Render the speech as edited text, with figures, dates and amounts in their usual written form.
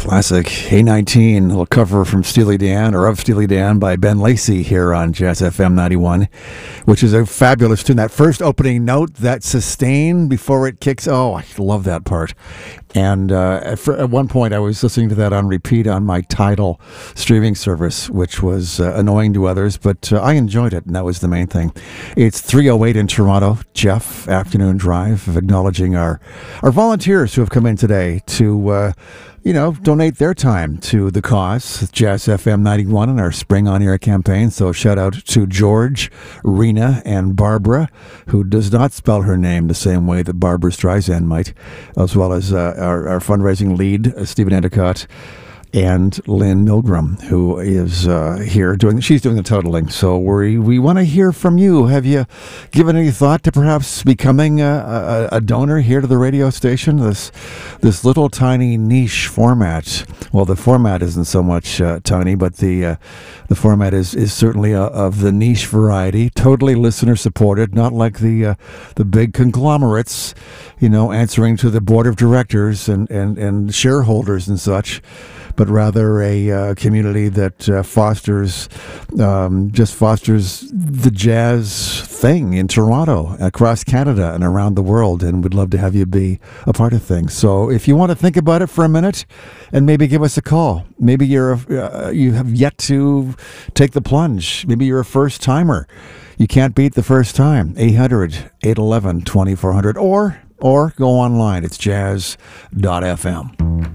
Classic A19, a little cover from Steely Dan, or of Steely Dan, by Ben Lacey here on Jazz FM 91, which is a fabulous tune. That first opening note, that sustain before it kicks, oh, I love that part. And at one point, I was listening to that on repeat on my Tidal streaming service, which was annoying to others, but I enjoyed it, and that was the main thing. It's 3:08 in Toronto. Jeff, Afternoon Drive, of acknowledging our volunteers who have come in today to donate their time to the cause, Jazz FM 91 and our Spring On Air campaign. So shout out to George, Rena, and Barbara, who does not spell her name the same way that Barbara Streisand might, as well as our fundraising lead, Stephen Endicott, and Lynn Milgram, who is here she's doing the totaling. So we want to hear from you. Have you given any thought to perhaps becoming a donor here to the radio station? This little tiny niche format. Well, the format isn't so much tiny, but the format is certainly of the niche variety. Totally listener supported, not like the big conglomerates, answering to the board of directors and shareholders and such, but rather a community that fosters the jazz thing in Toronto, across Canada, and around the world, and we'd love to have you be a part of things. So if you want to think about it for a minute and maybe give us a call, maybe you have yet to take the plunge, maybe you're a first-timer, you can't beat the first time, 800-811-2400, or go online, it's jazz.fm.